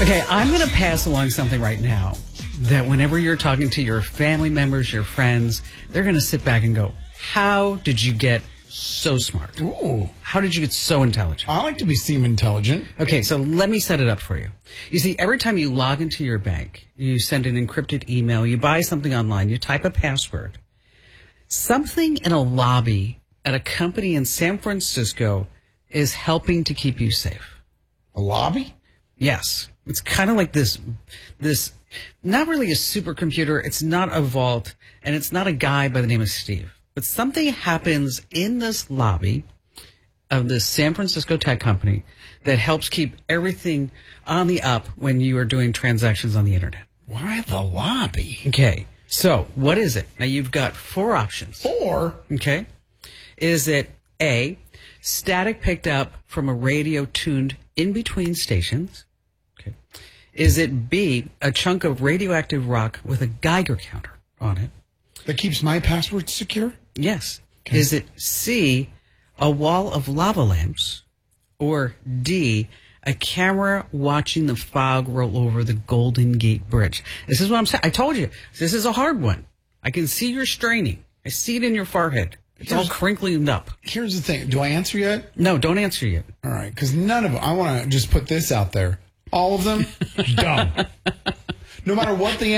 Okay, I'm going to pass along something right now that whenever you're talking to your family members, your friends, they're going to sit back and go, how did you get so smart? Ooh. How did you get so intelligent? I like to be seem intelligent. Okay, so let me set it up for you. You see, every time you log into your bank, you send an encrypted email, you buy something online, you type a password. Something in a lobby at a company in San Francisco is helping to keep you safe. A lobby? Yes. It's kind of like this, not really a supercomputer. It's not a vault, and it's not a guy by the name of Steve. But something happens in this lobby of this San Francisco tech company that helps keep everything on the up when you are doing transactions on the internet. Why the lobby? Okay. So what is it? Now you've got 4 options. 4? Okay. Is it A, static picked up from a radio tuned in between stations? Okay. Is it B, a chunk of radioactive rock with a Geiger counter on it? That keeps my password secure? Yes. Okay. Is it C, a wall of lava lamps? Or D, a camera watching the fog roll over the Golden Gate Bridge? This is what I'm saying. I told you, this is a hard one. I can see you're straining. I see it in your forehead. It's all crinkling up. Here's the thing. Do I answer yet? No, don't answer yet. All right, because none of them. I want to just put this out there. All of them, dumb. No matter what the